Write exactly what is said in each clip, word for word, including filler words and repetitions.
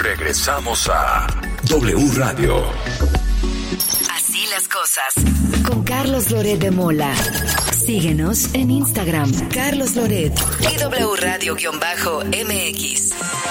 Regresamos a W Radio. Así las cosas. Con Carlos Loret de Mola. Síguenos en Instagram. Carlos Loret. Y W Radio-M X.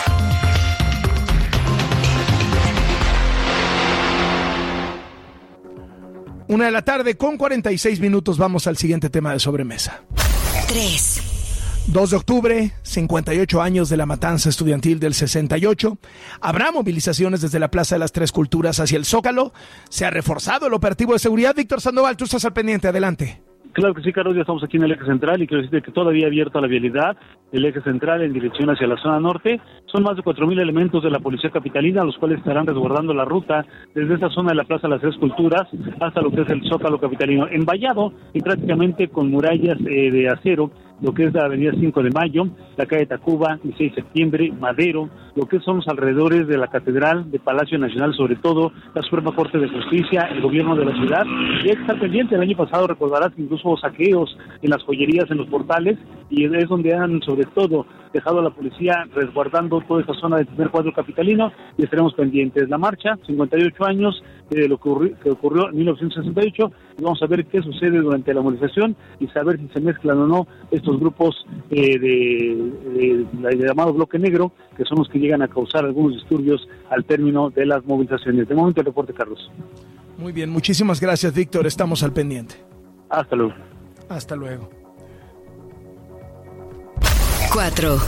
Una de la tarde con cuarenta y seis minutos. Vamos al siguiente tema de sobremesa. tres. dos de octubre, cincuenta y ocho años de la matanza estudiantil del sesenta y ocho. Habrá movilizaciones desde la Plaza de las Tres Culturas hacia el Zócalo. Se ha reforzado el operativo de seguridad. Víctor Sandoval, tú estás al pendiente. Adelante. Claro que sí, Carlos, ya estamos aquí en el eje central y quiero decirte que todavía abierta la vialidad, el eje central en dirección hacia la zona norte. Son más de cuatro mil elementos de la Policía Capitalina, los cuales estarán resguardando la ruta desde esa zona de la Plaza de las Tres Culturas hasta lo que es el Zócalo Capitalino, envallado y prácticamente con murallas eh, de acero, lo que es la avenida cinco de mayo, la calle Tacuba, dieciséis de septiembre, Madero, lo que son los alrededores de la Catedral, de Palacio Nacional, sobre todo la Suprema Corte de Justicia, el gobierno de la ciudad. Y hay que estar pendiente. El año pasado recordarás que incluso hubo saqueos en las joyerías, en los portales, y es donde han sobre todo dejado a la policía resguardando toda esta zona del primer cuadro capitalino, y estaremos pendientes. La marcha, cincuenta y ocho años de lo que ocurrió, que ocurrió en mil novecientos sesenta y ocho, y vamos a ver qué sucede durante la movilización y saber si se mezclan o no estos grupos eh, de, de, de, de llamado bloque negro, que son los que llegan a causar algunos disturbios al término de las movilizaciones. De momento el reporte, Carlos. Muy bien, muchísimas gracias, Víctor. Estamos al pendiente. Hasta luego. Hasta luego. cuatro.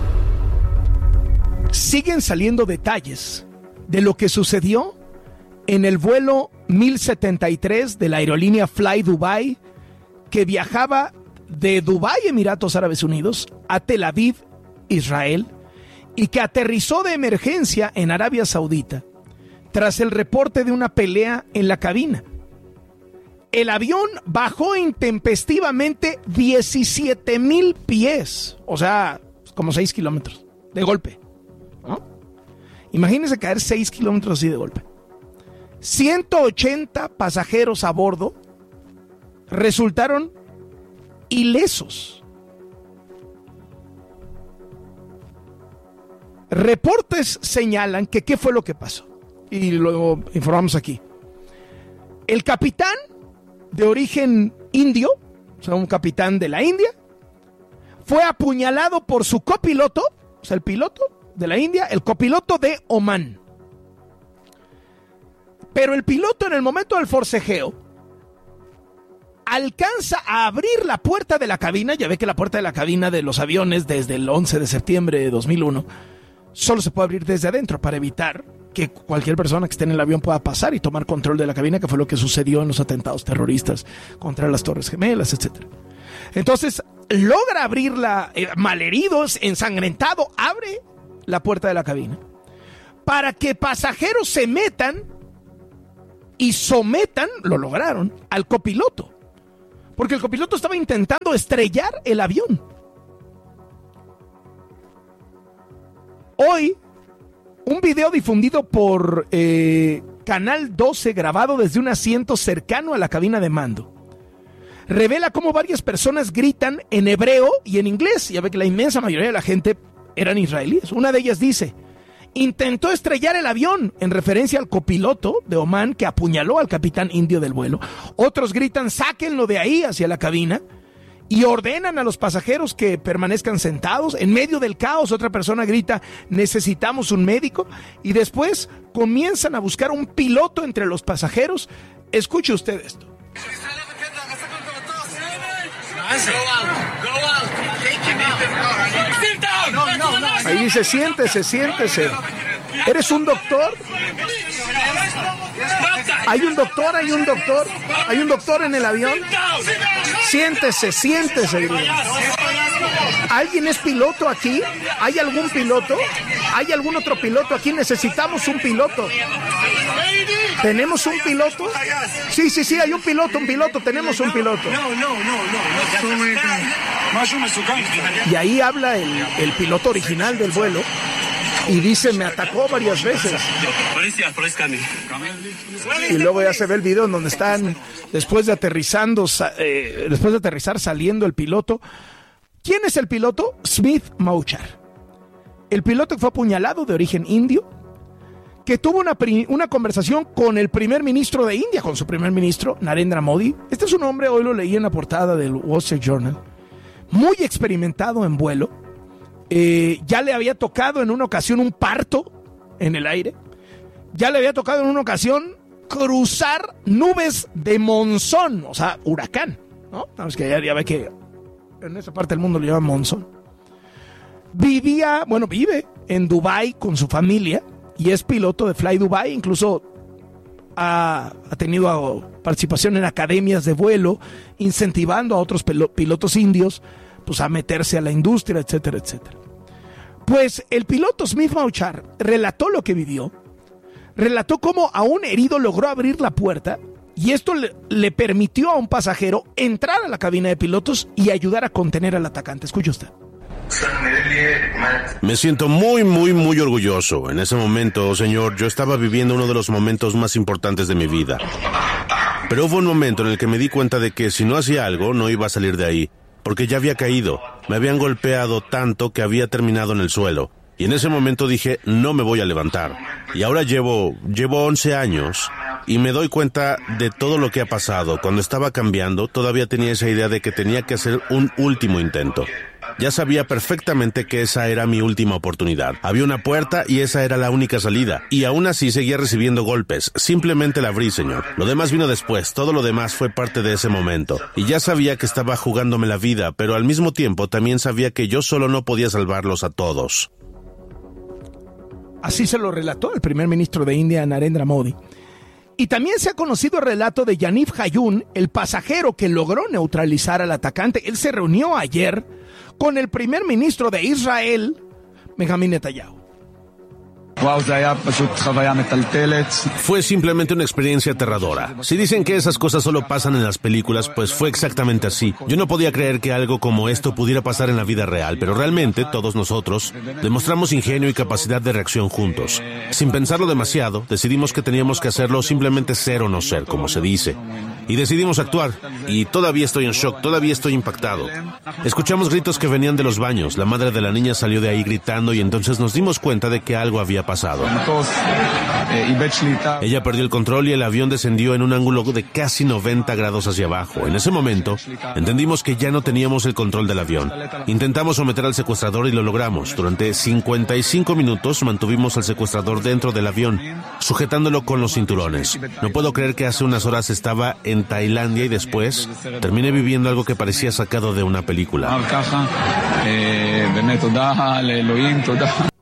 Siguen saliendo detalles de lo que sucedió en el vuelo mil setenta y tres de la aerolínea Fly Dubai, que viajaba de Dubái, Emiratos Árabes Unidos, a Tel Aviv, Israel, y que aterrizó de emergencia en Arabia Saudita tras el reporte de una pelea en la cabina. El avión bajó intempestivamente diecisiete mil pies, o sea, como seis kilómetros, de golpe, ¿no? Imagínense caer seis kilómetros así de golpe. ciento ochenta pasajeros a bordo resultaron ilesos. Reportes señalan que qué fue lo que pasó, y lo informamos aquí. El capitán, de origen indio, o sea, un capitán de la India, fue apuñalado por su copiloto, o sea, el piloto de la India, el copiloto de Omán. Pero el piloto, en el momento del forcejeo, alcanza a abrir la puerta de la cabina. Ya ve que la puerta de la cabina de los aviones desde el once de septiembre de dos mil uno solo se puede abrir desde adentro para evitar que cualquier persona que esté en el avión pueda pasar y tomar control de la cabina, que fue lo que sucedió en los atentados terroristas contra las Torres Gemelas, etcétera. Entonces logra abrirla, eh, malheridos, ensangrentado, abre la puerta de la cabina para que pasajeros se metan y sometan, lo lograron, al copiloto, porque el copiloto estaba intentando estrellar el avión. Hoy, un video difundido por eh, Canal doce, grabado desde un asiento cercano a la cabina de mando, revela cómo varias personas gritan en hebreo y en inglés. Ya ve que la inmensa mayoría de la gente eran israelíes. Una de ellas dice: intentó estrellar el avión, en referencia al copiloto de Omán que apuñaló al capitán indio del vuelo. Otros gritan: sáquenlo de ahí, hacia la cabina, y ordenan a los pasajeros que permanezcan sentados. En medio del caos, otra persona grita: necesitamos un médico. Y después comienzan a buscar un piloto entre los pasajeros. Escuche usted esto. Ahí dice: siéntese, siéntese. ¿Eres un doctor? ¿Hay un doctor? ¿Hay un doctor? ¿Hay un doctor en el avión? Siéntese, siéntese. ¿Alguien es piloto aquí? ¿Hay algún piloto? ¿Hay algún otro piloto aquí? Necesitamos un piloto. ¿Tenemos un piloto? Sí, sí, sí, hay un piloto, un piloto, tenemos un piloto. Y ahí habla el, el piloto original del vuelo y dice: me atacó varias veces. Y luego ya se ve el video en donde están, después de aterrizando, eh, después de aterrizar, saliendo el piloto. ¿Quién es el piloto? Smith Mouchar. El piloto que fue apuñalado, de origen indio, que tuvo una, una conversación con el primer ministro de India, con su primer ministro, Narendra Modi. Este es un hombre, hoy lo leí en la portada del Wall Street Journal, muy experimentado en vuelo. Eh, ya le había tocado en una ocasión un parto en el aire. Ya le había tocado en una ocasión cruzar nubes de monzón, o sea, huracán, ¿no? Sabes que ya, ya ve que en esa parte del mundo le llaman monzón. Vivía, bueno, vive en Dubái con su familia y es piloto de Fly Dubai, incluso ha, ha tenido participación en academias de vuelo, incentivando a otros pilotos indios pues, a meterse a la industria, etcétera, etcétera. Pues el piloto Smith Mauchar relató lo que vivió, relató cómo a un herido logró abrir la puerta y esto le, le permitió a un pasajero entrar a la cabina de pilotos y ayudar a contener al atacante. Escuche usted. Me siento muy, muy, muy orgulloso. En ese momento, señor, yo estaba viviendo uno de los momentos más importantes de mi vida. Pero hubo un momento en el que me di cuenta de que si no hacía algo, no iba a salir de ahí. Porque ya había caído. Me habían golpeado tanto que había terminado en el suelo. Y en ese momento dije, no me voy a levantar. Y ahora llevo, llevo once años y me doy cuenta de todo lo que ha pasado. Cuando estaba cambiando, todavía tenía esa idea de que tenía que hacer un último intento. Ya sabía perfectamente que esa era mi última oportunidad. Había una puerta y esa era la única salida. Y aún así seguía recibiendo golpes. Simplemente la abrí, señor. Lo demás vino después. Todo lo demás fue parte de ese momento. Y ya sabía que estaba jugándome la vida, pero al mismo tiempo también sabía que yo solo no podía salvarlos a todos. Así se lo relató el primer ministro de India, Narendra Modi. Y también se ha conocido el relato de Yaniv Hayun, el pasajero que logró neutralizar al atacante. Él se reunió ayer con el primer ministro de Israel, Benjamin Netanyahu. Fue simplemente una experiencia aterradora. Si dicen que esas cosas solo pasan en las películas, pues fue exactamente así. Yo no podía creer que algo como esto pudiera pasar en la vida real, pero realmente todos nosotros demostramos ingenio y capacidad de reacción juntos. Sin pensarlo demasiado, decidimos que teníamos que hacerlo simplemente ser o no ser, como se dice. Y decidimos actuar. Y todavía estoy en shock, todavía estoy impactado. Escuchamos gritos que venían de los baños. La madre de la niña salió de ahí gritando y entonces nos dimos cuenta de que algo había pasado. Ella perdió el control y el avión descendió en un ángulo de casi noventa grados hacia abajo. En ese momento, entendimos que ya no teníamos el control del avión. Intentamos someter al secuestrador y lo logramos. Durante cincuenta y cinco minutos mantuvimos al secuestrador dentro del avión, sujetándolo con los cinturones. No puedo creer que hace unas horas estaba en Tailandia y después terminé viviendo algo que parecía sacado de una película.